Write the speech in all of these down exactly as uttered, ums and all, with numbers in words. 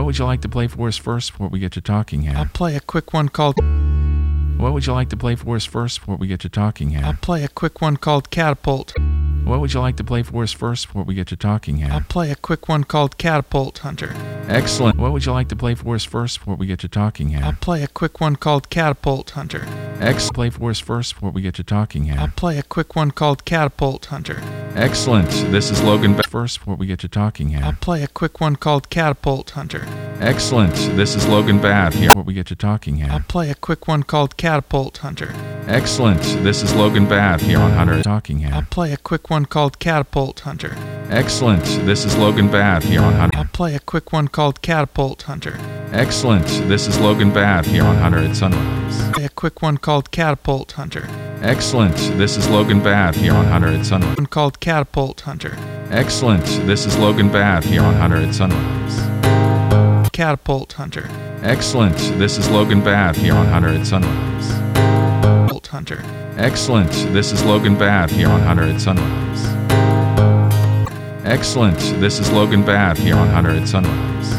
What would you like to play for us first before we get to talking, I'll Hannah? play a quick one called... What would you like to play for us first before we get to talking, I'll Hannah? play a quick one called Catapult. What would you like to play for us first before we get to talking, I'll Hannah? play a quick one called Catapult, Hunter. Excellent. What would you like to play for us first before we get to talking, I'll Hannah? play a quick one called Catapult, Hunter. Excellent. Play for us first before we get to talking, I'll Hannah. play a quick one called Catapult, Hunter. Excellent. This is Logan Ba- first before we get to talking, I'll Hannah. play a quick one called Catapult, Hunter. Excellent. This is Logan Bad here before we get to talking, I'll Hannah. play a quick one called Catapult, Hunter. Excellent. This is Logan Bad here on Hunter talking, I'll Hannah. play a quick one called Catapult, Hunter. Excellent. This is Logan Bad here on I'll Hunter. play a quick one called Catapult, Hunter. Excellent. This is Logan Bad here on Hunter at Sunrise. Play a quick one called Catapult, Hunter. Excellent. This is Logan Bad here on Hunter at Sunrise. One called Catapult, Hunter. Excellent. This is Logan Bad here on Hunter at Sunrise. Catapult, Hunter. Excellent. This is Logan Bad here on Hunter at Sunrise. Catapult, Hunter. Excellent. This is Logan Bad here on Hunter at Sunrise. Excellent. This is Logan Bad here on Hunter at Sunrise.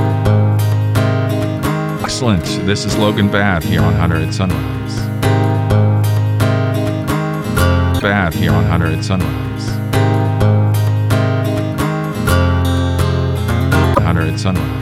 Excellent. This is Logan Bad here on Hunter at Sunrise. Bad here on Hunter at Sunrise. Hunter at Sunrise.